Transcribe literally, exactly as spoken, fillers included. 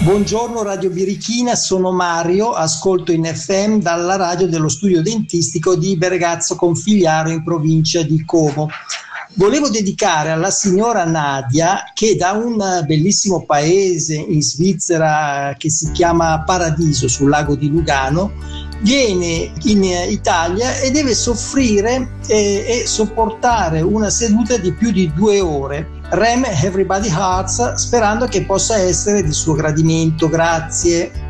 Buongiorno Radio Birichina, sono Mario, ascolto in F M dalla radio dello studio dentistico di Bergazzo Configliaro in provincia di Como. Volevo dedicare alla signora Nadia, che da un bellissimo paese in Svizzera che si chiama Paradiso sul lago di Lugano viene in Italia e deve soffrire e, e sopportare una seduta di più di due ore. R E M Everybody Hearts, sperando che possa essere di suo gradimento. Grazie.